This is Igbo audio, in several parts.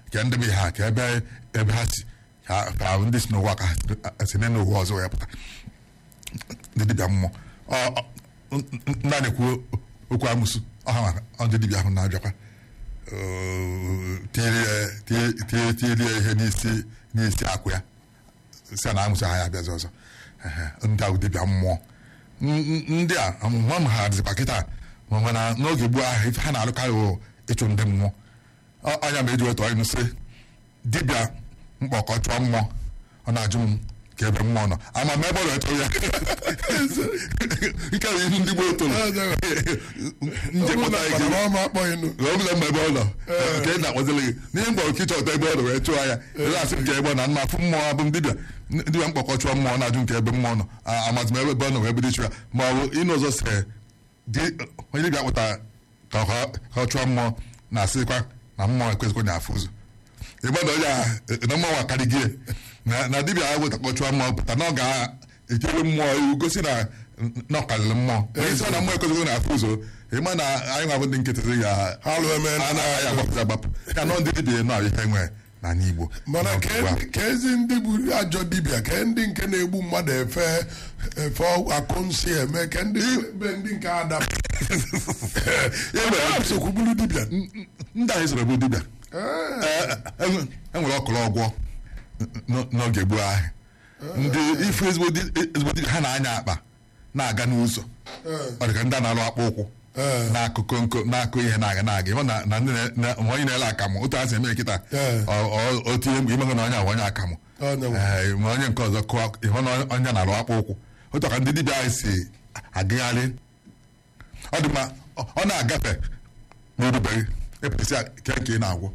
ka ndị be ha ka ebe ha si ka ndị si n'ụwa ka si n'ụwa ọzọ wee pụta ndị dibịa mmụọ ndị a na-ekwu okwu amụsụ ọha ndị dibịa ahụ na-abịakwa tilie ihe n'isi akwụ ya si na amụsụ ha ya abịazi ọzọ ndị ahụ dibịa mmụọ ndị a amụma m ha dịzikwa kịta mana n'oge gboo ahụ ife ha na-alụkarị ịchụ ndị mmụọ anya ma eji weta ọnụ sị dibịa mkpọkọ chụọ mmụọ ọ na-ajụ m ka ebe mmụọ nọ ama m ebe ọ na-echọ ya nke bụ ihu ndị gboo toro njekọta ọbụla mma ebe ọ nọ ka ị na-akpọzili gị n'ihe mgbe oke ịchọta ebe ọ nọ wee chụọ ya asị nke ebe ọ na mma fụ mmụọ abụ m dibịa mkpọkọ chụọ mmụọ na-ajụ nke ebe mmụọ nọ amazị m ebe ọ nọ wee bido ịchụ ya ma ọ bụ ịnụ ụzọ sị onye dibịa kpụtara ka ọ chụọ mmụọ na-asịkwa na mmụọ ekwesịkwa na afụ ụzọ ịgba na onye na mmụọ akarị gị na dibịa ahụ wetakọ chụọ mmụọ pụta na ọ ga-echere mmụọ iwu gosi na ọkarịrị mmụọ isi na mmụọ ekwesịkwa na afụ ụzọ ịma na anyị nwa bụ ndị nkịtị ya anaghị agbapụta agbapụ ka nọ ndị dibịa nọ ihe nwere n'anya Igbo mana ka ezi ndị bụ ajọ dibịa ka ndị nke na-egbu mmadụ efe akụ nsị eme ka ndị nke ada sokwubulu dibịa ndị anyị soro bụ dibịa enwere ọkụrụ ọgwọ n'oge gboo ahụ ndị ife ezigbo dibịa ha na-anya akpa na-aga n'ụzọ ọ dị ka ndị a na-alụ akpa ụkwụ na-akụ ihe na-aga ịhụ na onye na-ele akamụ otu a si eme nkịta otu ihe imego na onye ahụ onye akamụ ma onye nke ọzọ kụọ ịhụ na onye na-alụ akpa ụkwụ otu ka ndị dibịa anyị si agagharị ọ dị mma ọ na-agafe n'erubeghị epụtasị ke nke ị na-agwọ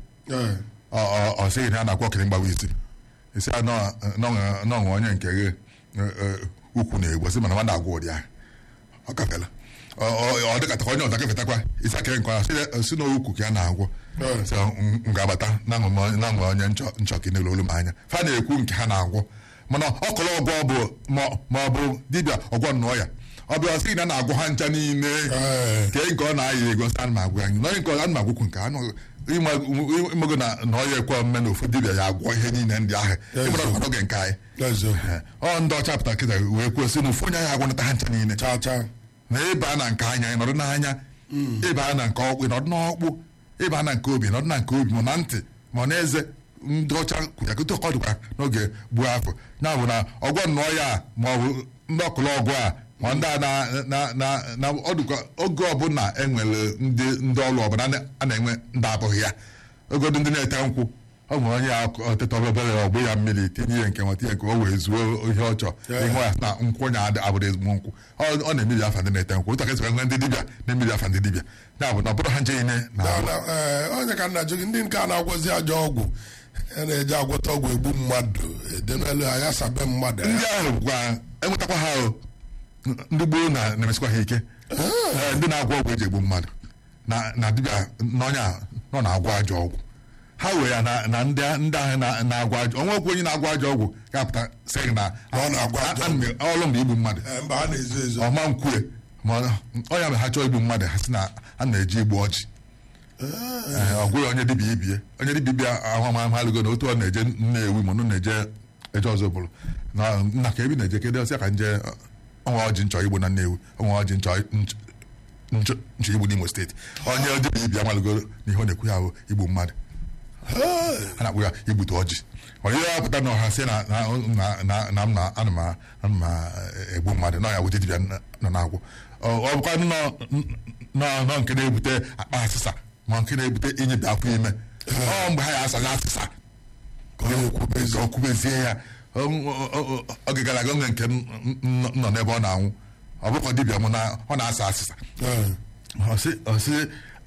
ọ sịghị na a na-agwọ kiri mgbawa isi isi n'ọnwe onye nke ghe ukwu na-egbo sị mana nwa na-agwọ ụdị ahụ ọ gafela ọ dịkata onye ọzọ gafetakwa isi akịrị nke ọha si n'okwu ka a na-agwọ m ga-abata na nwe onye nchọka n'elu olu m anya fa na-ekwu nke ha na-agwọ mana ọkọrọ ọgwọ bụ ma ọ bụ dibịa ọgwọ nnọọ ya ọ bịa sị na na-agwọ ha ncha niile kee nke ọ na-ayị ego nsị ana m agwụ anyị n'onye nke ọzọ ana m agwụkwu nke imego na ọya ekwe omume na ofu dibịa ya agwọ ihe niile ndị ahụ ịmara ọkọrọ oge nke anyị ọ ndị ọcha pụta kịta wee kwuo sị na ofu onye ahụ agwọnata ha ncha niile na ịba na nke anya ịnọdụ n'anya ịba na nke ọkpụ ịnọdụ n'ọkpụ ịba na nke obi ịnọdụ na nke obi ma na ntị ma na eze ndị ọcha kwụnyakọta ọkọ dịkwa n'oge gbuo afọ ya bụ na ọgwọ nnọọ ya ma ọ bụ ndị ọkụlụ ọgwụ a ma ndị a na ọdụkwa oge ọbụla enwere ndị ọrụ ọbụla a na-enwe ndị abụghị ya ogodo ndị na-ete nkwụ ọ nwere onye ya ọtịta obere ọgbụ ya mmiri tinye ihe nke nweta ihe nke o wee zuo ihe ọ chọọ ihe ya na nkwụ onye abụrụ ezigbo nkwụ ọ na-emebi afa ndị na-ete nkwụ ụta kesịkwa nwe ndị dibịa na-emebi afa ndị dibịa ya bụ na ọ bụrụ ha nje ine na onye ka nna jụ gị ndị nke a na-agwọzi ajọ ọgwụ na-eji agwọta ọgwụ egbu mmadụ edenelu ha ya sabe mmadụ ndị ahụ gwa enwetakwa ha ndị gboo na-emesịkwa ha ike ndị na-agwọ ọgwụ eji egbu mmadụ na dibịa n'onye a nọ na-agwọ ajọ ọgwụ ha wee ya na ndị ahụ na-agwọ ajọ onwe okwu onye na-agwọ ajọ ọgwụ ga-apụta sị na ọlụ mgbe igbu mmadụ ọma nkwue ma ọnya mgbe ha chọọ igbu mmadụ ha sị na a na-eji igbu ọjị ọgwụghị onye dibịa ibie onye dibịa ahụmahụ alụgo na otu ọ na-eje Nnewi ma ọ na-eje eje ọzọ bụrụ na ka ebi na-eje kedu ọsịa ka nje ọnwa ọjị nchọ igbo na Nnewi ọnwa ọjị nchọ igbo n'Imo steeti onye dibịa ibia malụgo na ihe ọ na-ekwu ya bụ igbu mmadụ a na-akpụ ya igbute ọjị onye ya pụta na ọha sị na ana m egbu mmadụ na ya wute dibịa nọ na-agwụ ọ bụkwa nọ nke na-ebute akpa asịsa ma nke na-ebute inyebi afọ ime ọ mgbe ha ya asaghị asịsa ka ọ kwubezie ya oge gara aga onwe nke nọ n'ebe ọ na-anwụ ọ bụkwa dibịa m na ọ na-asa asịsa ọsị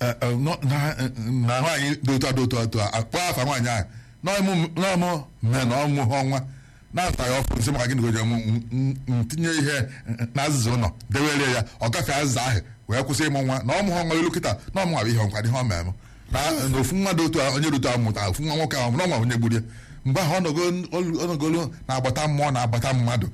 na nwaanyị dị otu akpọ afa nwaanyị ahụ n'ọmụ mme na ọmụ ọnwa na-ataghị ọfụ nsị maka gịnị goji ntinye ihe na azịza ụlọ dewere ya ọ gafee azịza ahụ wee kwụsị ịmụ nwa na ọmụ ọnwa elu kịta na ọmụ nwa ihe ọnkwa ihe ọ mere na ofu mmadụ otu onye dị otu ahụ mụtara ofu nwa nwoke ahụ n'ọnwa onye gburu ya mgbe ahụ ọnọgolo na-agbata mmụọ na-agbata mmadụ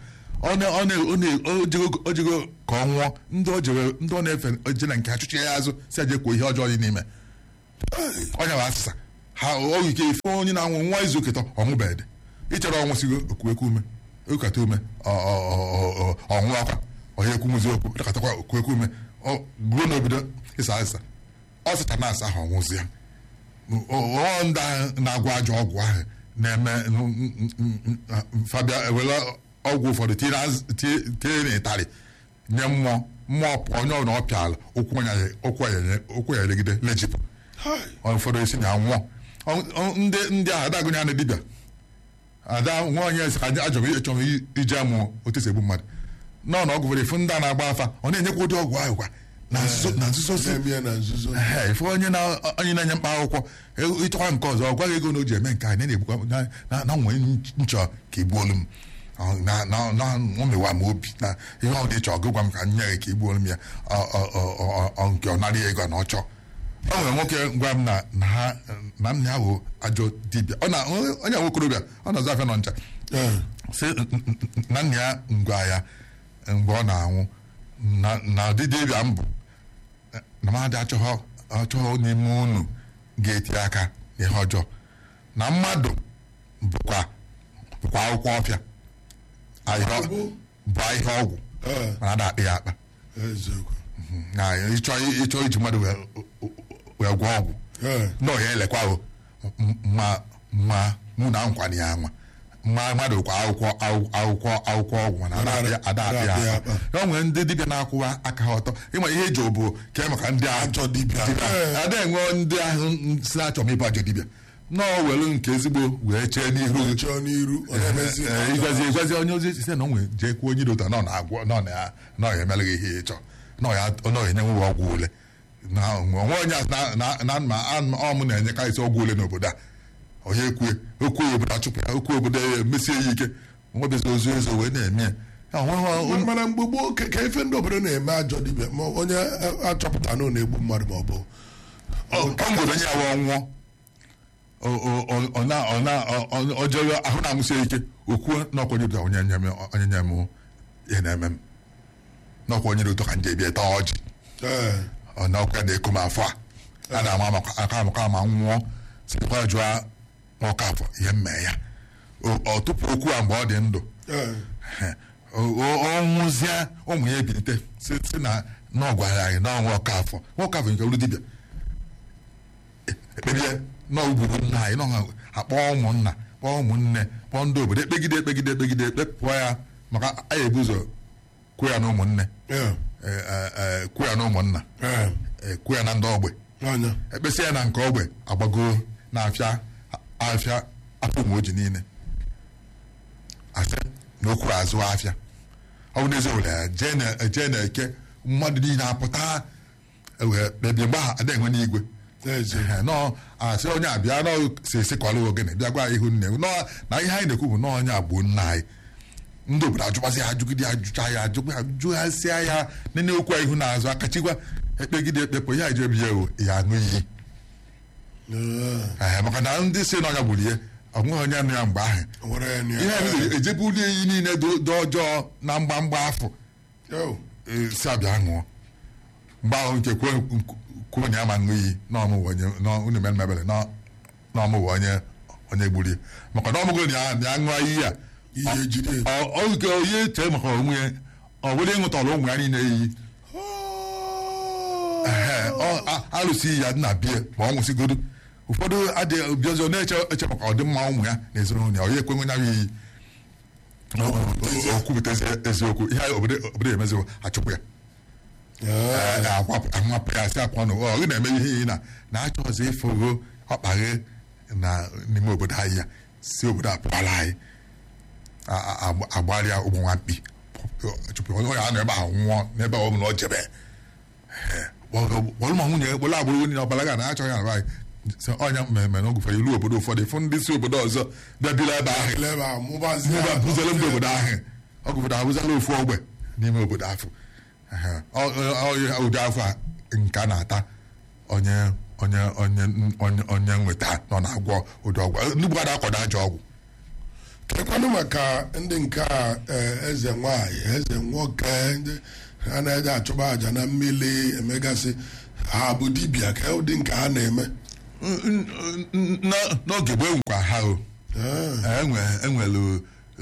ojigo ka ọ nwụọ ndị ọ na-efe ejena nke achụchi ya azụ si eje kwuo ihe ọjọọ dị n'ime onye bụ asịsa ha oge ike ife onye na-anwụ nwa izu oketọ ọnwụbedị ịchọrọ ọnwụ sigo okuekwu ume ekata ume ọnwụ akwa onye ekwumuzi okwu dịkatakwa okuekwu ume ruo n'obido ịsa ịsa ọ sịcha na asa ahụ ọnwụzi ya ndị na-agwọ ajọ ọgwụ ahụ na-eme fabia ewere ọgwụ ụfọdụ tie n'ịtarị nye mmụọ pụọ onye ọbụla ọ pịala ụkwụ ya elegide lejipụ ụfọdụ esi na nwụọ ndị ahụ adagụnye a na dibịa ada nwa onye esi ka achọrọ iji amụọ otu esi egbu mmadụ nọ na ọgwụ fere ifu ndị a na-agba afa ọ na-enyekwa ụdị ọgwụ ahụ kwa na nzuzo ife onye na-enye mkpa akwụkwọ ịchọkwa nke ọzọ ọ gwaghị ego na o ji eme nke a na-egbukwa na nwee nchọ ka igbuolu m o mewa m obi na ihe ọ dị chọọ gụgwa m ka nye gị ka igbuolu m ya nke ọ narị ego na ọ chọọ o nwere nwoke gwa m na nna ya bụ ajọ dibịa onye nwokorobịa ọ na-azụ afịa nọ ncha si na nna ya ngwa ya mgbe ọ na-anwụ na ụdị dibịa m bụ na mmadụ achọghị n'ime unu ga-eti aka n'ihe ọjọọ na mmadụ bụkwa akwụkwọ ọfịa bụ ahịhịa ọgwụ mana ada akpị ya akpa na ịchọ iji mmadụ wee gwọ ọgwụ na ọya elekwa ma mụ na nkwana ya anwa mmadụ kwa akwụkwọ ọgwụ mana ada akpị ya akpa o nwere ndị dibịa na-akwụwa aka ha ọtọ ịma ihe eji bụ ke maka ndị ajọ dibịa ada enwe ndị ahụ si na-achọ m ịbụ ajọ dibịa nọọ welu nke ezigbo wee chee n'iru ịgwazi onye ozi site na onwe jee kwuo onye dota nọ na-agwọ nọ ya emelụghị ihe ịchọ nọ ya enyenwe ọgwụ ule onwe onye na ọmụ na-enyekarịsị ọgwụ ule n'obodo a onye okwu obodo achụpụ ya okwu obodo ya mesie ya ike nwebezi ozu ezo wee na-eme ya mana mgbe gboo ka ife ndị obodo na-eme ajọ dibịa ma onye achọpụta na ọ na-egbu mmadụ ma ọ bụ ọngwere onye awa nwụọ ọjọọ ahụ na-amụsie ike okwuo n'ọkwa onye onye nye m ihe na-eme m n'ọkwa onye ụtọ ka nje bịa taa ọjị n'ọkwa na-eko m afọ a na-ama aka amaka ma nwụọ sikwa jụọ ọka afọ ihe mmee ya ọ tụpụ okwu a mgbe ọ dị ndụ ọ nwụzie ụmụ ya ebilite si na ọ gwara anyị na ọnwa ọka afọ nke olu dibịa ekpebie n'ogburu nna anyị nọ akpọ ụmụnna kpọọ ụmụnne kpọọ ndị obodo ekpegide ekpepụọ ya maka anyị ebu ụzọ kwuo ya na ụmụnne kwuo ya na ụmụnna kwuo ya na ndị ogbe ekpesị ya na nke ogbe agbagoo na-afịa afọ ụmụ oji niile asị na okwu azụ afịa ọ bụ n'ezi ụlọ ya jee na-eke mmadụ niile apụta wee kpebie mgbe ha ada enwe n'igwe nọ asị onye abịa si esikwala ogene bịa gwa ihu nne na ihe anyị na-ekwu bụ na onye abụọ nna anyị ndị obodo ajụkwazi ya ajụgide ajụcha ya ajụghasịa ya nene okwu ihu na-azụ akachikwa ekpegide ekpepụ ya ejebi ya aṅụ iyi maka na ndị si n'ọnya gburu ihe ọ nweghị onye nụ ya mgbe ahụ ihe ejebuli iyi niile dị ọjọọ na mgbamgba afọ si abịa ṅụọ mgbe ahụ nke kwuo onye ama ṅụ iyi unu mebere n'ọmụwa onye gburu maka na ọmụgo na ya ṅụọ iyi a oge onye chee maka onwe ya ọ bụrụ ịṅụtara ụmụ ya niile iyi alụsị iyi ya dị na bie ma ọ nwụsịgodo ụfọdụ adịghị bịazi na-eche maka ọdịmma ụmụ ya na ezinụlọ ya onye ekwenwe ya iyi okwupụta eziokwu ihe obodo emeziwo achụpụ ya anwapụ ya si akwa na ọ na-eme ihe iyi na-achọ ọzọ ịfụgo ọkpaghe n'ime obodo anyị ya si obodo apụala anyị agbarịa ụmụ nwa mkpi chụpụ onye a na-ebe ahụ nwụọ n'ebe ọ bụla o jebe kpọrọ ma nwunye kpọrọ agbụrụ onye ọbara ga na-achọghị na anyị onye mmemme na ogụfere ilu obodo ụfọdụ fụ ndị si obodo ọzọ bịabila ebe ahụ bụzere ndị obodo ahụ ọgụfọdụ abụzala ofu ogbe n'ime obodo afọ ụdị afọ a nke a na-ata onye nweta nọ na-agwọ ụdị ọgwụ ndị bụ ada akwado ajọ ọgwụ kekwanụ maka ndị nke a eze nwanyị eze nwoke ndị ha na-eje achụba aja na mmiri emegasị ha bụ dibịa ka ụdị nke ha na-eme n'oge gboo nkwa ha o enwere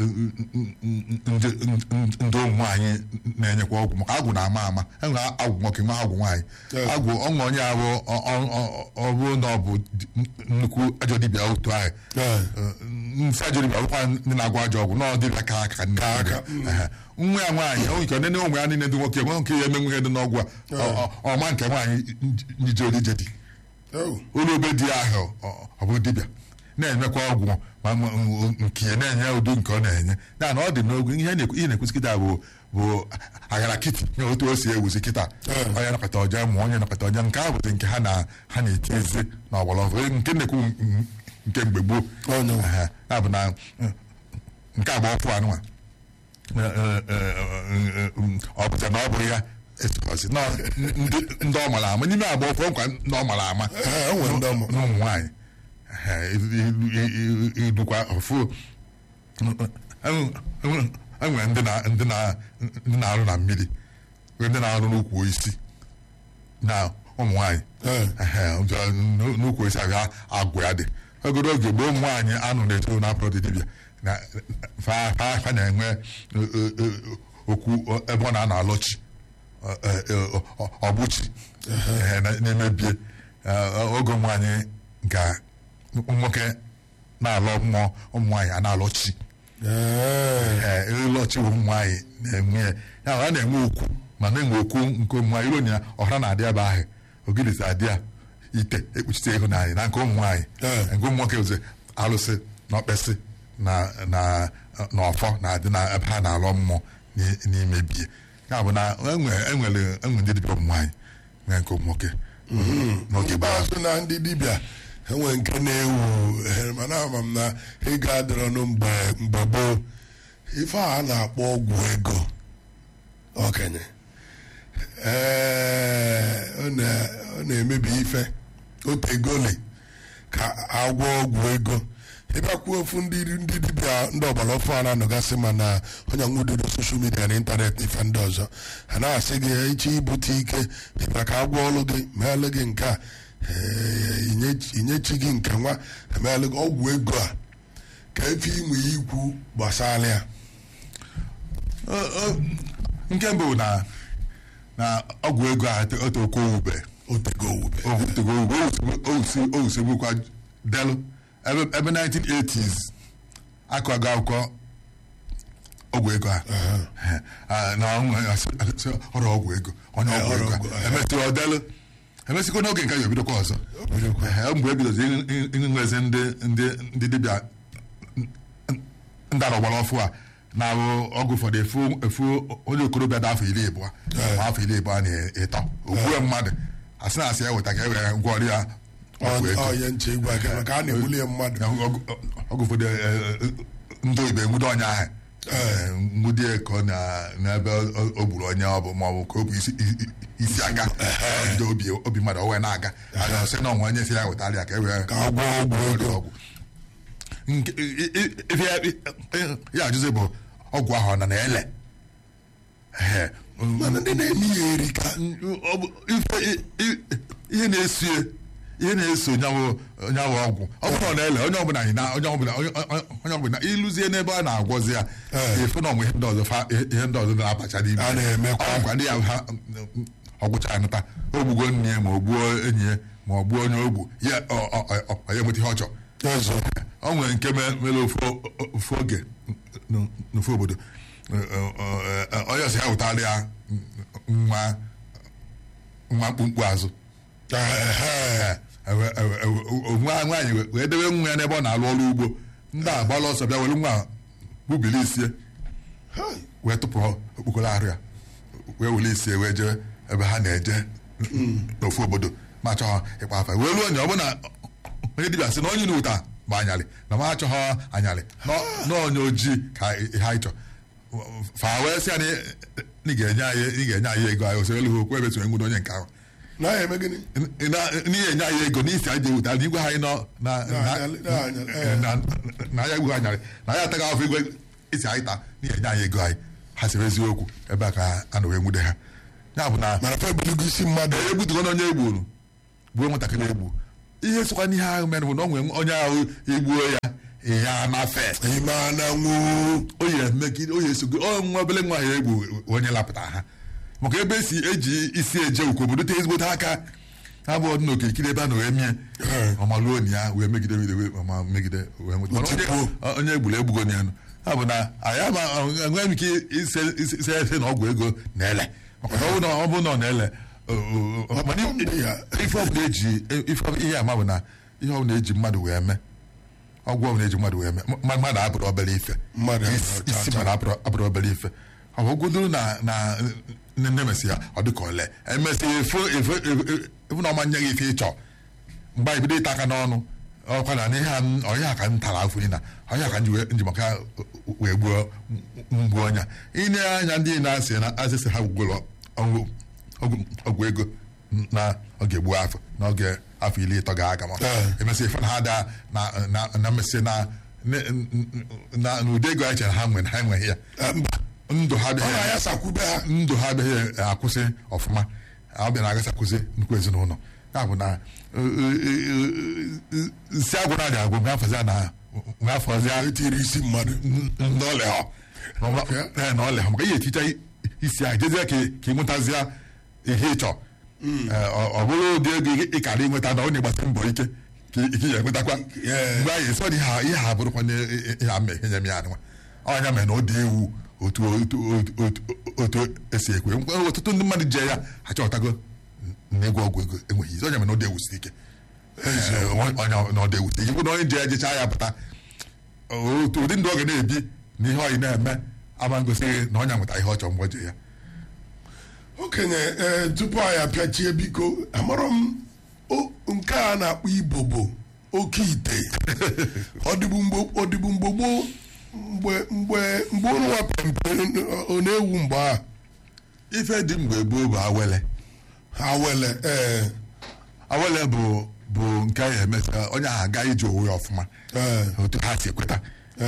ndị ụmụ anyị na-enyekwa ọgwụ maka agwụ na-ama ama enwere agwụ nwoke nwa agwụ nwaanyị agwụ ọṅụ onye abụ ọ bụrụ na ọ bụ nnukwu ajọ dibịa otu ahụ nsị ajọ dibịa ọbụkwa ndị na-agwọ ajọ ọgwụ na ọ dịbịa ka aka nwa ya nwaanyị o nke onene ụmụ ya niile dị nwoke nwe nke ya eme nwunye dị n'ọgwụ a ọma nke nwaanyị njije olije dị ụlọ obe di ahụ ọ bụ dibịa na-enyekwa ọgwụ ma nke na-enye udo nke ọ na-enye ya na ọ dị n'ogo ihe na-ekwusi kịta bụ aghara kịtị nye otu o si ewuzi kịta onye nakọta ọja ma onye nakọta ọja nke ahụ bụzi nke ha na-eti ezi na ọgbara ọfụ nke na-ekwu nke mgbe gboo ya bụ na nke agba ọfụ anụnwa ọ pụtara na ọ bụrụ ya esozi ndị ọ mara ama n'ime agba ọfụ nkwa ndị ọ mara ama na ụmụ nwaanyị idukwa ọfụ enwere ndị na-arụ na mmiri ndị na-arụ n'ukwu isi na ụmụ nwaanyị n'ukwu isi aga agwụ ya dị ogologo oge mgbe ụmụ nwaanyị anụ na-eto na apụrụ dị dibịa fa na-enwe okwu ebe ọ na-anọ alọchi ọbụchi na-emebie oge ụmụ nwaanyị ga nwoke na-alọ mmụọ ụmụ nwaanyị a na-alọchi ịlọchi ụmụ nwaanyị na-enwe ya ha na-enwe okwu ma na-enwe okwu nke ụmụ nwaanyị ironya ọhara na-adị ebe ahụ ogilisi adị ya ite ekpuchite ịhụnanya na nke ụmụ nwaanyị nke ụmụ nwoke ozi alụsị na ọkpesị na ọfọ na-adị na ebe ha na-alọ mmụọ n'imebie ya bụ na enwere ndị dibịa ụmụ nwaanyị nwee nke ụmụ nwoke n'oge ikpeazụ na ndị dibịa enwe nke na-ewu mana ama m na ego adịrọnụ mgbe gboo ife a na-akpọ ọgwụ ego okenye ọ na-emebi ife otegoli ka agwọ ọgwụ ego ịbịakwuo ofu ndị dibịa ndị ọgbara ọfụ a na-anọgasị ma onye nwudodo soshal midia na ịntanetị ife ndị ọzọ ha na-asị gị iche ibute ike ịbịa ka agwọ ọlụ gị meelụ gị nke a inyechi gị nke nwa emeelụ gị ọgwụ ego a ka efe inwe ikwu gbasara ya nke mbụ na ọgwụ ego a otego owube owusegbukwa delu ebe 1980s akọgo akụkọ ọgwụ ego a na ọrụ ọgwụ ego onye ọgwụ ego emesịrị ọdelu emesịkwa n'oge nke ya ebidokwa ọzọ mgbe ebidozi ịnwezi ndị dibịa ndị arọgbara ọfụ a na-arụ ọgwụ ụfọdụ efu onye okorobịa dị afọ 20 ma afọ 20 na ịtọ ogbue mmadụ asị na asị ya weta ka e were gwọrọ ya ọgwụ ụfọdụ ndị oyibo enwudo onye ahụ nwudie ka ọ n'ebe o gburu onye ọ bụ maọbụ ka o bụ isi aga ndị obi mmadụ owe na-aga sị na ọnwa onye si ya wetara ya ka e were ọgwụ ya ajụzi bụ ọgwụ ahụ ọ na-ele mana ndị na-eme ya erika ihe na-eso onye ọgwụ ọ bụrụ na ele onye ọbụla ịlụzie n'ebe a na-agwọzi ya efu na ọnwụ ihe ndị ọzọ na-abacha n'ime ọgwa ndị ya ha ọgwụcha anụta ogbugo nne ya ma o gbuo enyi ya ma ọ gbuo onye ogbu ya onye nweta ihe ọ chọrọ o nwere nke mere ofu oge n'ofu obodo onye ọsọ ya wụtara ya nwa mkpumkpu azụ nwaanyị wee debe nwa ya n'ebe ọ na-alụ ọrụ ugbo ndị a gbala ọsọ bịa were nwa gbubili isie wee tụpụ okpokoro arụ ya wee were isie wee jee ebe ha na-eje n'ofu obodo ma chọọ ịkpa afa wee ruo onye ọ bụ na onye dibịa sị na onye n'ụta bụ anyarị na ma achọghọ anyarị na onye ojii ka ha ịchọ fa wee sị ya na ị ga-enye anyị ego anyị osere elu okwu ebe so enwudo onye nke ahụ n'ihe enye anyị ego n'isi anyị ewuta na igwe anyị nọ na anya igwe anyarị na anyị ataghị afọ igwe isi anyị taa n'ihe enye anyị ego anyị ha sịrị eziokwu ebe a ka a na wee nwude ha ya bụ na isi mmadụ egbutugo na onye egburu gbuo nwatakịrị egbu ihe sokwa n'ihe ahụ mere bụ na ọ nwere onye ahụ egbuo ya ihe amafe oye esogo nwa obele nwa ya egbu onye lapụta ha maka ebe esi eji isi eje ukwu obodo te ezigbote aka ha bụ ọdụ n'okirikiri ebe a na wee mie ọmaluo ni ya wee megide megide onye egburu egbugo ya nụ ha bụ na anyị enweghị m ike ise efe na ọgwụ ego na-ele maka na ọ bụ na ọ na-ele ihe ama bụ na ihe ọbụla eji mmadụ wee mee ọgwụ ọbụla eji mmadụ wee mee mmadụ abụrụ obere ife isi mmadụ abụrụ obere ife ọ bụ godo na nne mesị ya ọ dịka ole emesị efu na ọma nye gị ife ịchọ mgbe ibido ịta aka n'ọnụ ọkwa na n'ihe ọhịa ka m tara afọ na ọhịa ka nji maka wee gbuo mgbu ọnya ịnye anya ndị na-asị na asịsị ha gwugoro ọgwụ ego na oge gbuo afọ n'oge afọ 30 ga-aga ma emesị ife na ha daa na mmesị na ụdị ego ha chere ha enweghị ya ndụ ha abịaghị akwụsị ọfụma abịa na-agasakwụsị nnukwu ezinụlọ ya bụ na nsị agwụ na-adị agwụ ngafọzia etiri isi mmadụ n'ọlịa maka ihe echicha isi ahụ jezie ka ị nwetazịa ihe ịchọ ọ bụrụ ụdị ego ịkara ịnweta na ọ na-agbasi mbọ ike ka ya enwetakwa mgbe anyị esi ihe ha bụrụkwa ihe ama ihe nye m ya nwa ọnya mere na ọ dị ewu otu esi ekwe ọtụtụ ndị mmadụ jee ya achọtago na ịgwọ ọgwụ ego enweghị izi onye mere na ọ dị ewusi ike na ọ dị ewusi ike bụ na onye je jechaa ya pụta ụdị ndụ ọ ga na-ebi na ihe ọyị na-eme ama ngosighị na onye nweta ihe ọ chọrọ mgbe o je ya okenye tupu anyị apịachie biko amarọ m nke a na-akpọ Igbo bụ oke ite ọdịbụ mgbe gboo mgbe ụnụ wapempe ọ na-ewu mgbe a ife dị mgbe gboo bụ awele bụ nke ya emesa onye ahụ aga iji owu ya ọfụma otu ha si ekweta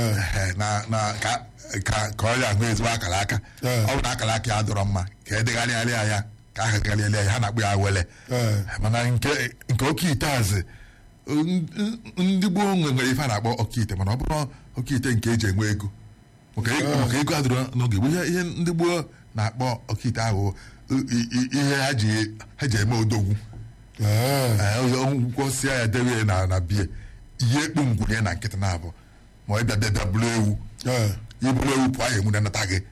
ka ọ ya ahụ ezigbo akara aka ọ bụ na akara aka ya dọrọ mma ka edegharịarịa ya ka aha degharịarịa ya ha na-akpụ ya awele mana nke oke ite azị ndị gboo nwere ife a na-akpọ oke ite mana ọ bụrụ oke ite nke eji enwe ego maka ego adịrọ n'oge gboo ihe ndị gboo na-akpọ oke ite ahụ ihe ha ji eme odogwu gwọsịa ya dewe na bie ihe ekpu ngwunye na nkịtị na-abụ ma ọ bịa bụrụ ewu ibụrụ ewu pụọ ya enwere nata gị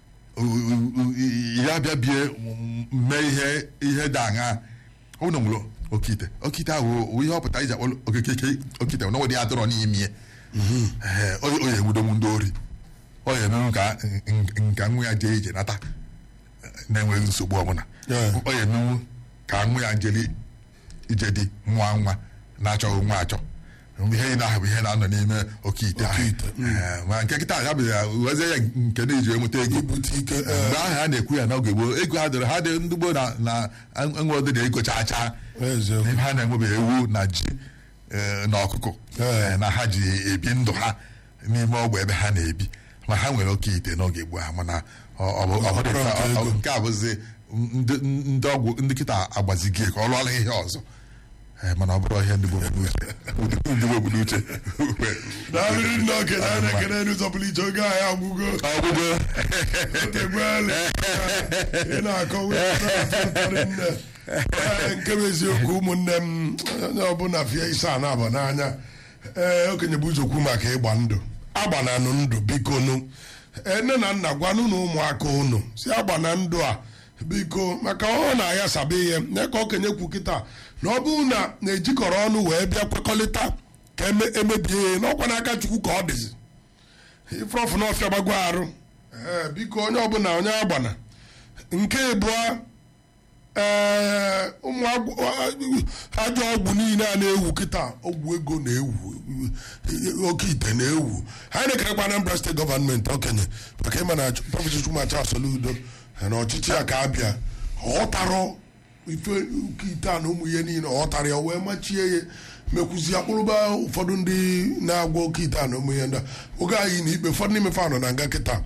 ya bịa bie mee ihe dị aṅa ọ na nwere okite ahụ ihe ọpụta iji akpọ okeke okite na ọdị ya dọrọ n'ime onye enwudowu ndị ori ọ ya emenwu ka nwa ya jee ije nata na-enweghị nsogbu ọbụla ọ ya emenwu ka nwa ya njeli ije dị nwa na-achọghị nwa achọ ihe na-ahụ bụ ihe na-anọ n'ime oke ite ma nke kịta ya bụ ya wezie ya nke na-eji enweta ego mgbe ahụ a na-ekwu ya n'oge gboo ego ha dịrị ha dị ndị gboo na enwe ọdị na ego chaa ebe ha na-enwebeghị ewu na ji na ọkụkọ na ha ji ebi ndụ ha n'ime ọgba ebe ha na-ebi ma ha nwere oke ite n'oge gboo ha mana nke a bụzi ndị kịta agbazigie ka ọ lụọla ihe ọzọ mana ọ bụrụ ihe ndị gboo bụ n'uche na-ekene n'ụzọ pụrụ iche oge anyị agwụgo ị na-akọwa nke bụ eziokwu ụmụnne m onye ọbụla fie ise a na-aba n'anya okenye bụ ụzọ kwu maka ịgba ndụ agbananụ ndụ biko nụ nne na nna gwanụ na ụmụaka ụnụ si agbana ndụ a biko maka ọ na-aghasaba ihe nye ka okenye kwu kịta na ọ bụrụ na-ejikọrọ ọnụ wee bịa kwekọrịta ka emebie ihe n'ọkwa n'aka Chukwu ka ọ dịzi ifrọfụ na ọfịa gbago arụ biko onye ọbụla onye agbana nke ịbụọ ụmụ ajọ ọgwụ niile a na-ewu kịta ọgwụ ego na-ewu oke ite na-ewu ha na-ekerekwa Anambra steeti gọọmenti okenye maka ịma na prọfesọ Chukwumacha Soludo na ọchịchị ya ka abịa ọghọtarọ ife oke ite a na ụmụ ihe niile ọghọtara ya wee machie ya mekwuzi akpụrụba ụfọdụ ndị na-agwọ oke ite a na ụmụ ihe ndị oge anyị na ikpe ụfọdụ n'ime fa nọ na nga kịta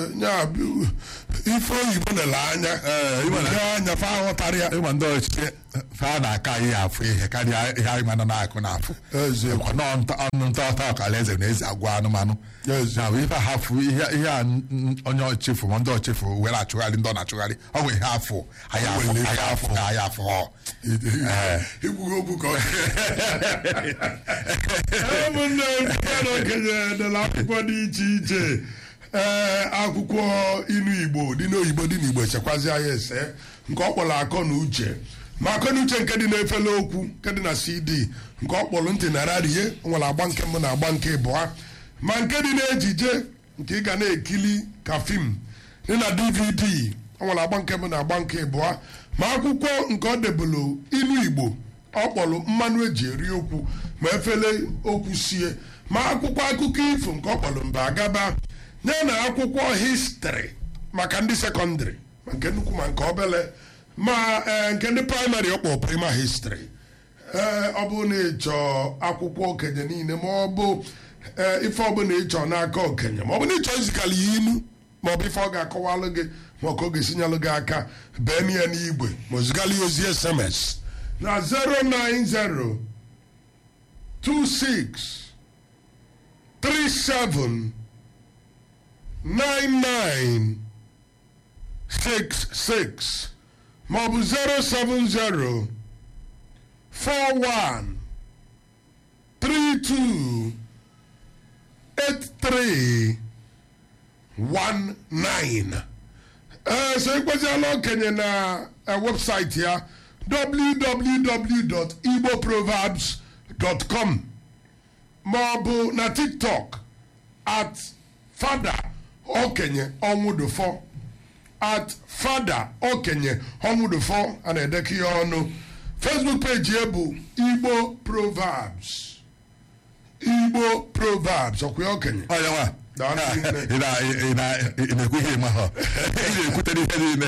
ife oyibo nele anya fa aghọtara ya fa na-aka ihe afụ ihe karịa ihe anyị mana na-akụ n'afọ ọnụ nta ọkala eze na eze agwa anụmanụ na ife hafụ ihe a onye ọchịfụ ma ndị ọchịfụ were achụgharị ndị ọ na-achụgharị ọ bụ ihe afụ anyị afụ ikwughị okwu ka ụmụnne okenye dịla akwụkwọ dị iche iche akwụkwọ inu Igbo dị n'oyibo dị n'Igbo echekwazi anyị ese nke ọ kpọrọ akọ na uche ma akọ na uche nke dị n'efele okwu nke dị na CD nke ọ kpọrọ ntị na rariye nwere agba nke mbụ na agba nke ịbụa ma nke dị n'ejije nke ị ga na-ekili ka fim dị na DVD ọ nwere agba nke mbụ na agba nke ịbụa ma akwụkwọ nke ọ debelu inu Igbo ọ kpọrọ mmanụ eji eri okwu ma efele okwu sie ma akwụkwọ akụkọ ifo nke ọ kpọrọ mba agaba ya na akwụkwọ histrị maka ndị sekọndịrị ma nke nnukwu ma nke obele ma nke ndị praịmarị ọ kpọrọ prima histrị ọ bụ na ịchọ akwụkwọ okenye niile ma ọ bụ ife ọbụla ịchọ n'aka okenye ma ọ bụ na ịchọ izikala ya inu ma ọ bụ ife ọ ga-akọwalụ gị ma ọ ka ọ ga-esinyalụ gị aka bee ya n'igwe ma ozigala ya ozi SMS na 090 26 37 9966 ma ọ bụ 070 41 32 8319 so ikweziala okenye na webụsaịtị ya www.igboproverbs.com ma ọ bụ na TikTok at Fada Okenye Onwudufo at Fada Okenye Onwudufo a na-edekọ ya ọnụ. Facebook page ya bụ Igbo Proverbs ọkwa okenye na-ekwu ihe ma ha na-ekwutere ihe niile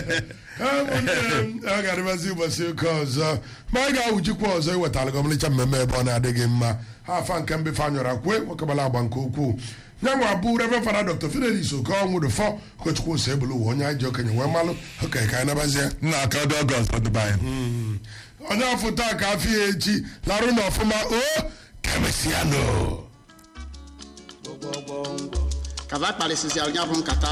a ga-adịbazi ụbọchị ụka ọzọ ma anyị ga-awụjikwa ọzọ iwetara gọmlicha mmemme ebe ọ na-adịghị mma ha afa nke mbefe anyọra kwe nwekabala agba nke ukwuu nyanwa bụ Reverend Father Dr. Fidelis Okonwudufo ụkọchukwu ose ebulu ụwa onye anyị ji okenye wee malụ okenye ka anyị nabazie nna aka dị ọgọst dụbanye onye afọ taa ka afọ ya echi larụ na ọfụma o kemesiano ka va kparịsịsịara ya bụ nkata